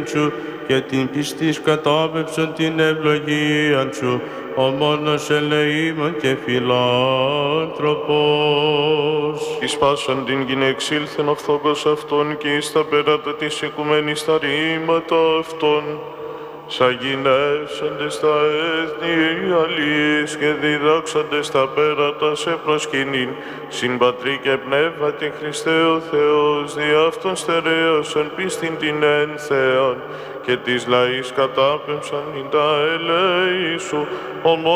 σου και την πιστής κατάπεψον την ευλογία σου, ο μόνος ελεήμων και φιλάνθρωπος. Εις πάσαν την γην εξήλθεν ο φθόγκος αυτών και εις τα πέρατα της οικουμένης τα ρήματα αυτών. Σαγηνεύσαντες τα έθνη αλίες και διδάξαντες τα πέρατα σε προσκυνήν. Συν Πατρί και Πνεύμα την Χριστέ ο Θεός, δι' αυτόν στερέωσον πίστην την εν Θεόν, και της λαής κατάπεμψαν ειν τα ελέη σου,